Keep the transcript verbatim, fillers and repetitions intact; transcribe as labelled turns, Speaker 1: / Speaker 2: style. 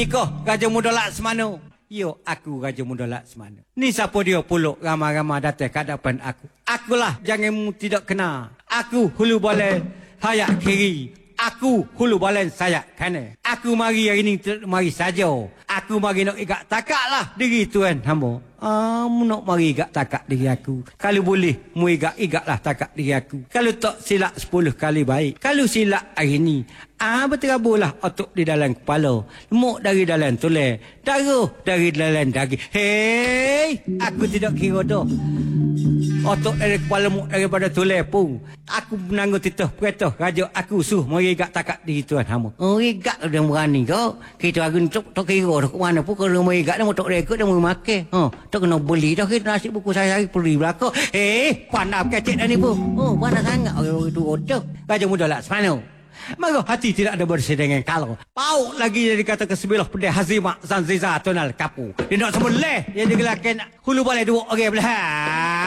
Speaker 1: Ini kau Raja Muda Laksmana. Yo, aku Raja Muda Laksmana. Ni siapa dia puluk ramai-ramai datang ke hadapan aku. Akulah janganmu tidak kenal. Aku hulu balen sayap kiri. Aku hulu balen sayap kanan. Aku mari hari ni mari saja. Aku mari nak igak takaklah diri tuan hamba. Ah, mu nak mari igak takak diri aku. Kalau boleh, mu igak-igaklah takak diri aku. Kalau tak silap sepuluh kali baik. Kalau silap hari ni, ah berterabuhlah otot di dalam kepala. Lemuk dari dalam tulang. Darah dari dalam daging. Hei, aku tidak kira dah. Otot dari kepala mu daripada tulang pun. Aku menanggung titah perintah raja aku suruh mari igak takak diri tuan hamba. Oh, igak dia berani kau. Kita aku tak tak kira dah ke mana pun kalau mari igak dia mau tak rekod dia mau makan. Ha, tak kena beli dah kita nasi buku saya hari beli belaka. Eh, pandai kecek dah ni pun. Oh, pandai sangat orang itu otak. Raja Muda Laksmana. Maka hati tidak ada bersih dengan kalau. Pauk lagi dia dikata ke sebelah pedih Hazimak Zanziza Tonal Kapu. Dia nak sembelih. Dia digelakan hulu balai dua orang belah.